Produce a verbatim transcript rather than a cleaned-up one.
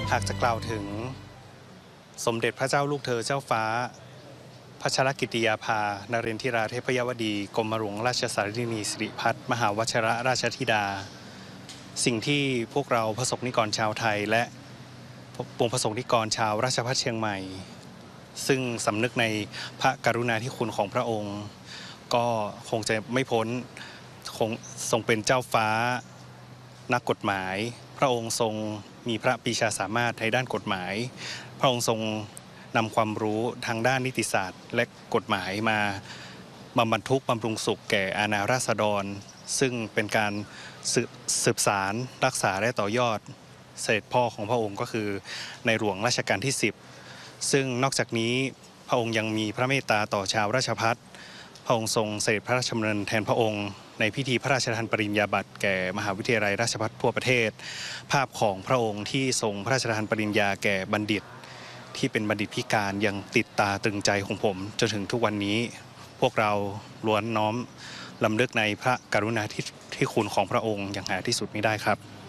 หากจะกล่าวถึงสมเด็จพระเจ้าลูกเธอเจ้าฟ้าพัชรกิติยาภานเรนทิราเทพยวดีกรมหลวงราชสารินีสิริพัฒน์มหาวชิรราชธิดาสิ่งที่พวกเราพระสงฆ์นิกรชาวไทยและปวงพระสงฆ์นิกรชาวราชภัฏเชียงใหม่ซึ่งสำนึกในพระกรุณาธิคุณของพระองค์ก็คงจะไม่พ้นคงทรงเป็นเจ้าฟ้านักกฎหมายพระองค์ทรงมีพระปรีชาสามารถในด้านกฎหมายพระองค์ทรงนำความรู้ทางด้านนิติศาสตร์และกฎหมายมาบำบัดทุกข์บำรุงสุขแก่อาณาราษฎรซึ่งเป็นการสืบสารรักษาและต่อยอดเสด็จพ่อของพระองค์ก็คือในหลวงรัชกาลที่สิบซึ่งนอกจากนี้พระองค์ยังมีพระเมตตาต่อชาวราชภัฏพระองค์ทรงเสด็จพระราชดำเนินแทนพระองค์ในพิธีพระราชทานปริญญาบัตรแก่มหาวิทยาลัยราชภัฏทั่วประเทศภาพของพระองค์ที่ทรงพระราชทานปริญญาแก่บัณฑิตที่เป็นบัณฑิตพิการยังติดตาตรึงใจของผมจนถึงทุกวันนี้พวกเราล้วนน้อมลำลึกในพระกรุณาธิคุณของพระองค์อย่างหาที่สุดไม่ได้ครับ